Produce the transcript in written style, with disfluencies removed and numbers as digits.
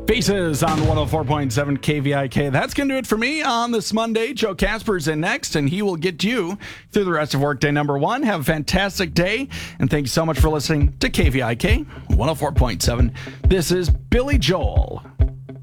Faces on 104.7 KVIK. That's going to do it for me on this Monday. Joe Casper's in next, and he will get you through the rest of workday number one. Have a fantastic day, and thank you so much for listening to KVIK 104.7. This is Billy Joel.